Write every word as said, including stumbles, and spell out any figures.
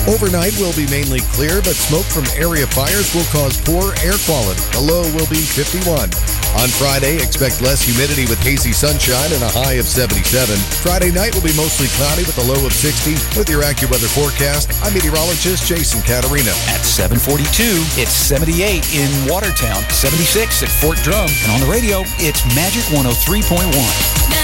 Overnight will be mainly clear, but smoke from area fires will cause poor air quality. The low will be fifty-one. On Friday, expect less humidity with hazy sunshine and a high of seventy-seven. Friday night will be mostly cloudy with a low of sixty. With your AccuWeather forecast, I'm meteorologist Jason Caterino. At seven forty-two, it's seventy-eight in Watertown, seventy-six at Fort Drum, and on the radio, it's Magic one oh three point one.